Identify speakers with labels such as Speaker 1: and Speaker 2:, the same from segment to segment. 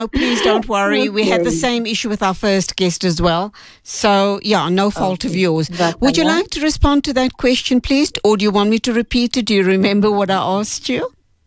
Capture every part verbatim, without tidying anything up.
Speaker 1: Oh, please don't worry.
Speaker 2: Okay.
Speaker 1: We had the same issue with our first guest as well. So, yeah, no fault
Speaker 2: Okay.
Speaker 1: of yours.
Speaker 2: That's
Speaker 1: Would you
Speaker 2: all right.
Speaker 1: like to respond to that question, please? Or do you want me to repeat it? Do you remember what I asked you?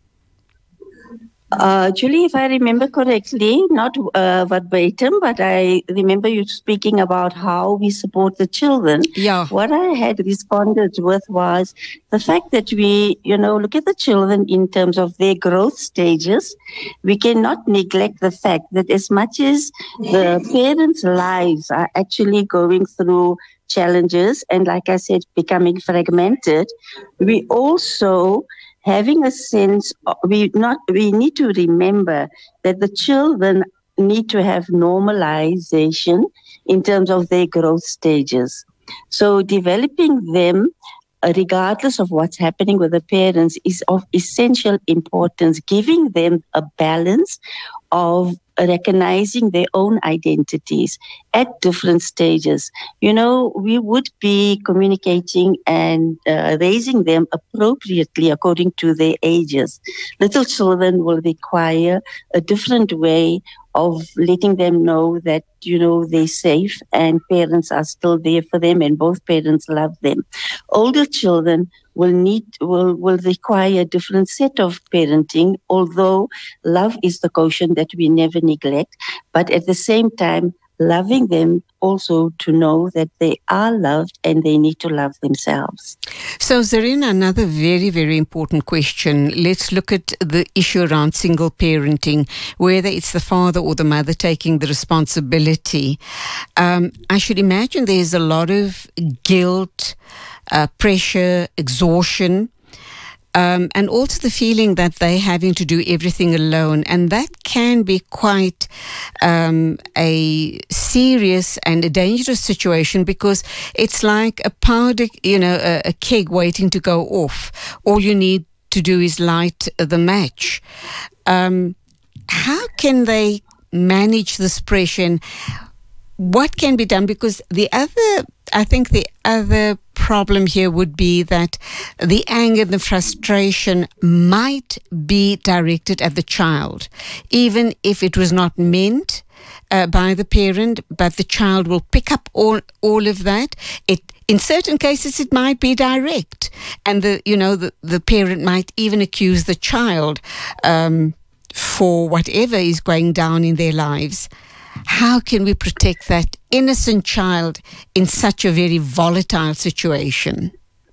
Speaker 2: Uh, Julie, if I remember correctly, not uh, verbatim, but I remember you speaking about how we support the children.
Speaker 1: Yeah.
Speaker 2: What I had responded with was the fact that we, you know, look at the children in terms of their growth stages. We cannot neglect the fact that as much as the parents' lives are actually going through challenges and, like I said, becoming fragmented, we also having a sense of, we not we need to remember that the children need to have normalization in terms of their growth stages. So developing them, uh, regardless of what's happening with the parents, is of essential importance, giving them a balance of recognizing their own identities at different stages. You know, we would be communicating and uh, raising them appropriately according to their ages. Little children will require a different way of letting them know that, you know, they're safe and parents are still there for them and both parents love them. Older children will need will will require a different set of parenting, although love is the quotient that we never neglect, but at the same time loving them also to know that they are loved and they need to love themselves.
Speaker 1: So, Zarina, another very, very important question. Let's look at the issue around single parenting, whether it's the father or the mother taking the responsibility. Um, I should imagine there's a lot of guilt, uh, pressure, exhaustion, Um, and also the feeling that they're having to do everything alone. And that can be quite um, a serious and a dangerous situation, because it's like a powder, you know, a, a keg waiting to go off. All you need to do is light the match. Um, how can they manage this pressure? And what can be done? Because the other, I think the other problem here would be that the anger and the frustration might be directed at the child, even if it was not meant uh, by the parent, but the child will pick up all, all of that. It, in certain cases, it might be direct, and the, you know, the, the parent might even accuse the child um, for whatever is going down in their lives. How can we protect that innocent child in such a very volatile situation?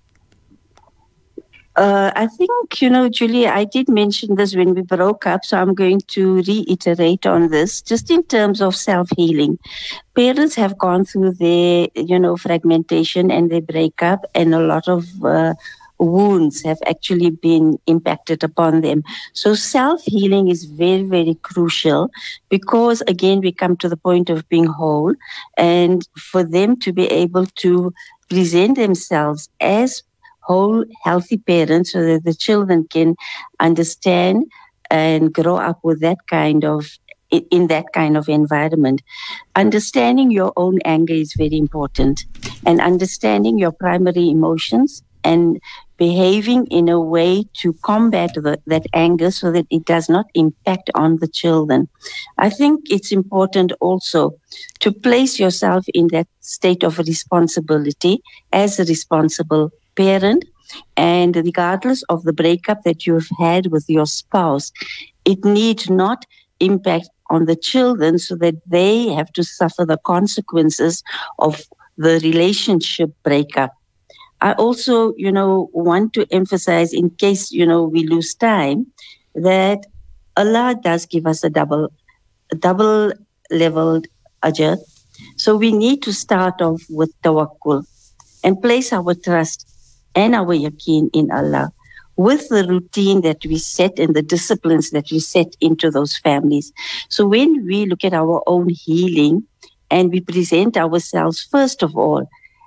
Speaker 2: Uh, I think, you know, Julie, I did mention this when we broke up, so I'm going to reiterate on this, just in terms of self-healing. Parents have gone through their, you know, fragmentation and their breakup, and a lot of uh, wounds have actually been impacted upon them. So self-healing is very, very crucial, because, again, we come to the point of being whole, and for them to be able to present themselves as whole, healthy parents, so that the children can understand and grow up with that kind of, in that kind of environment. Understanding your own anger is very important, and understanding your primary emotions and behaving in a way to combat the, that anger so that it does not impact on the children. I think it's important also to place yourself in that state of responsibility as a responsible parent, and regardless of the breakup that you've had with your spouse, it need not impact on the children so that they have to suffer the consequences of the relationship breakup. I also, you know, want to emphasize, in case, you know, we lose time, that Allah does give us a double, a double leveled ajr. So we need to start off with tawakkul and place our trust and our yaqeen in Allah, with the routine that we set and the disciplines that we set into those families. So when we look at our own healing and we present ourselves, first of all,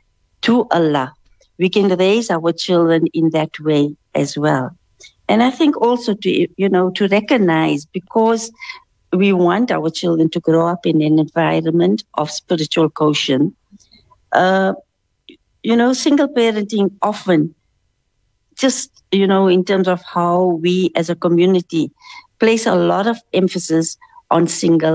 Speaker 2: to Allah, we can raise our children in that way as well. And I think also to, you know, to recognize, because we want our children to grow up in an environment of spiritual quotient, uh, you know, single parenting often, just, you know, in terms of how we as a community place a lot of emphasis on single